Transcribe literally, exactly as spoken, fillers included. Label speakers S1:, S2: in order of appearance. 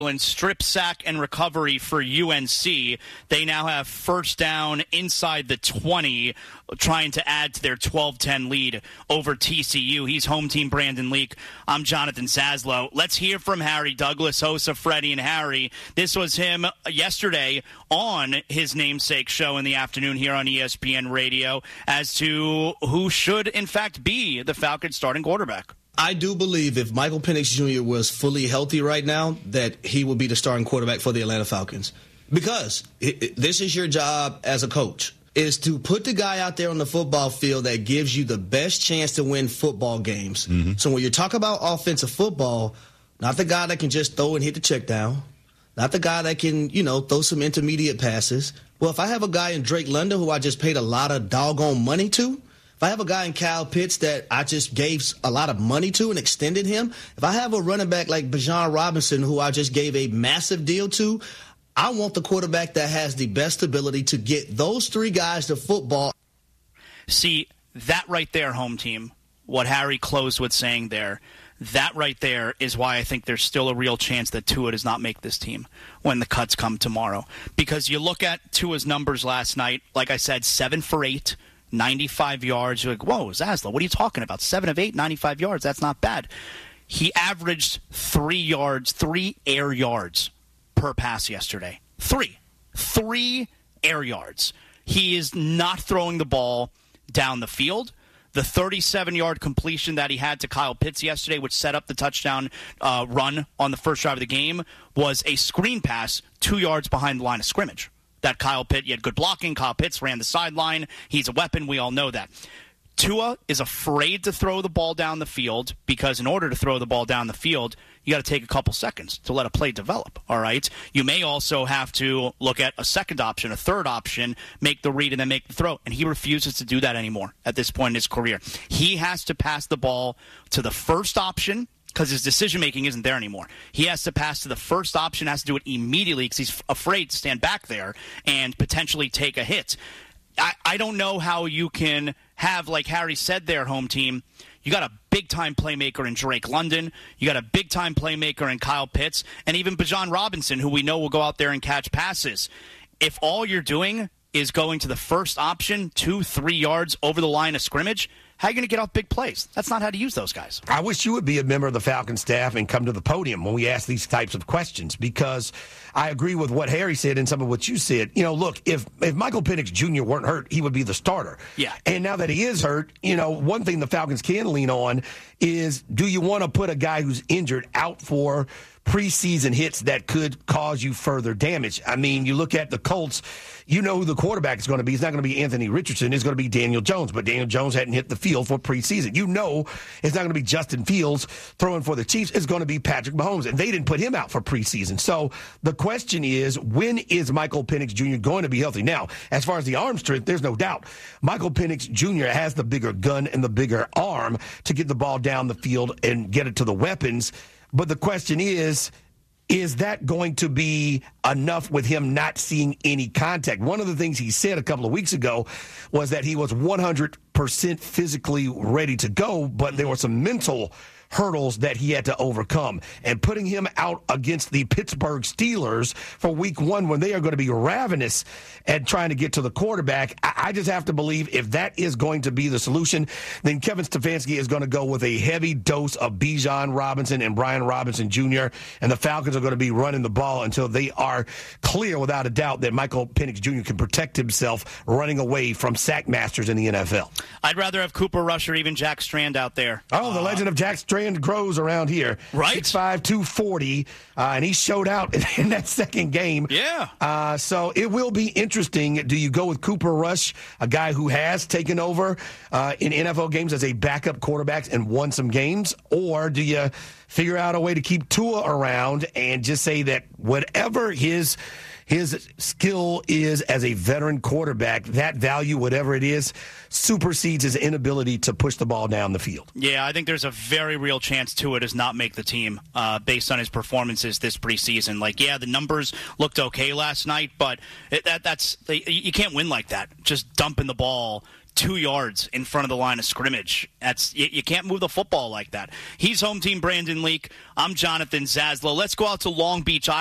S1: In strip sack and recovery for U N C. They now have first down inside the twenty, trying to add to their twelve ten lead over T C U. He's home team Brandon Leak. I'm Jonathan Zaslow. Let's hear from Harry Douglas, host of Freddie and Harry. This was him yesterday on his namesake show in the afternoon here on E S P N Radio as to who should, in fact, be the Falcons starting quarterback.
S2: I do believe if Michael Penix Junior was fully healthy right now, that he would be the starting quarterback for the Atlanta Falcons. Because it, it, this is your job as a coach, is to put the guy out there on the football field that gives you the best chance to win football games. Mm-hmm. So when you talk about offensive football, not the guy that can just throw and hit the check down, not the guy that can, you know, throw some intermediate passes. Well, if I have a guy in Drake London who I just paid a lot of doggone money to, if I have a guy in Kyle Pitts that I just gave a lot of money to and extended him, if I have a running back like Bijan Robinson who I just gave a massive deal to, I want the quarterback that has the best ability to get those three guys to football.
S1: See, that right there, home team, what Harry closed with saying there, that right there is why I think there's still a real chance that Tua does not make this team when the cuts come tomorrow. Because you look at Tua's numbers last night, like I said, seven for eight. ninety-five yards. You're like, whoa, Zaslow, what are you talking about? Seven of eight, ninety-five yards. That's not bad. He averaged three yards, three air yards per pass yesterday. Three. Three air yards. He is not throwing the ball down the field. The thirty-seven-yard completion that he had to Kyle Pitts yesterday, which set up the touchdown uh, run on the first drive of the game, was a screen pass two yards behind the line of scrimmage. That Kyle Pitts, he had good blocking. Kyle Pitts ran the sideline. He's a weapon. We all know that. Tua is afraid to throw the ball down the field because in order to throw the ball down the field, you got to take a couple seconds to let a play develop, all right? You may also have to look at a second option, a third option, make the read and then make the throw, and he refuses to do that anymore at this point in his career. He has to pass the ball to the first option, because his decision-making isn't there anymore. He has to pass to the first option, has to do it immediately because he's afraid to stand back there and potentially take a hit. I, I don't know how you can have, like Harry said there, home team, you got a big-time playmaker in Drake London, you got a big-time playmaker in Kyle Pitts, and even Bijan Robinson, who we know will go out there and catch passes. If all you're doing is going to the first option, two, three yards over the line of scrimmage, how are you going to get off big plays? That's not how to use those guys.
S3: I wish you would be a member of the Falcon staff and come to the podium when we ask these types of questions, because I agree with what Harry said and some of what you said. You know, look, if, if Michael Penix Junior weren't hurt, he would be the starter.
S1: Yeah.
S3: And now that he is hurt, you know, one thing the Falcons can lean on is, do you want to put a guy who's injured out for preseason hits that could cause you further damage? I mean, you look at the Colts, you know who the quarterback is going to be. It's not going to be Anthony Richardson. It's going to be Daniel Jones. But Daniel Jones hadn't hit the field for preseason. You know it's not going to be Justin Fields throwing for the Chiefs. It's going to be Patrick Mahomes. And they didn't put him out for preseason. So the question is, when is Michael Penix Junior going to be healthy? Now, as far as the arm strength, there's no doubt. Michael Penix Junior has the bigger gun and the bigger arm to get the ball down the field and get it to the weapons. But the question is, is that going to be enough with him not seeing any contact? One of the things he said a couple of weeks ago was that he was one hundred percent physically ready to go, but there were some mental hurdles that he had to overcome. And putting him out against the Pittsburgh Steelers for week one when they are going to be ravenous at trying to get to the quarterback, I just have to believe if that is going to be the solution, then Kevin Stefanski is going to go with a heavy dose of Bijan Robinson and Brian Robinson Junior, and the Falcons are going to be running the ball until they are clear without a doubt that Michael Penix Junior can protect himself running away from sack masters in the N F L.
S1: I'd rather have Cooper Rush or even Jack Strand out there.
S3: Oh, the
S1: uh,
S3: legend of Jack Strand grows around here.
S1: Right.
S3: six five, two forty, uh, and he showed out in, in that second game.
S1: Yeah.
S3: Uh, so it will be interesting. Do you go with Cooper Rush, a guy who has taken over uh, in N F L games as a backup quarterback and won some games, or do you figure out a way to keep Tua around and just say that whatever his his skill is as a veteran quarterback, that value, whatever it is, supersedes his inability to push the ball down the field?
S1: Yeah, I think there's a very real chance Tua does not make the team uh, based on his performances this preseason. Like, yeah, the numbers looked okay last night, but it, that that's you can't win like that, just dumping the ball two yards in front of the line of scrimmage. That's you, you can't move the football like that. He's home team Brandon Leak. I'm Jonathan Zaslow. Let's go out to Long Beach,